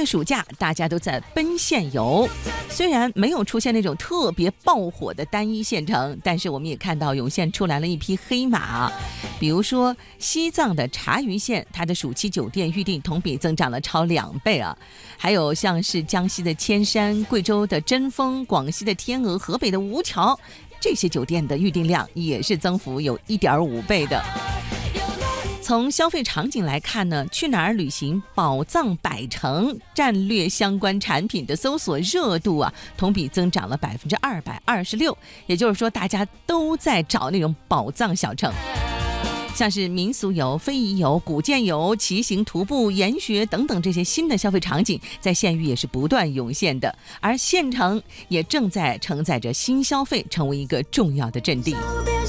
暑假大家都在奔现游，虽然没有出现那种特别爆火的单一县城，但是我们也看到涌现出来了一匹黑马。比如说西藏的察隅县，它的暑期酒店预订同比增长了超2倍啊。还有像是江西的千山、贵州的珍丰、广西的天鹅、河北的吴桥，这些酒店的预订量也是增幅有1.5倍的。从消费场景来看呢，去哪儿旅行宝藏百城战略相关产品的搜索热度啊，同比增长了226%，也就是说大家都在找那种宝藏小城。像是民俗游、非遗游、古建游、骑行、徒步、研学等等这些新的消费场景，在县域也是不断涌现的，而县城也正在承载着新消费，成为一个重要的阵地。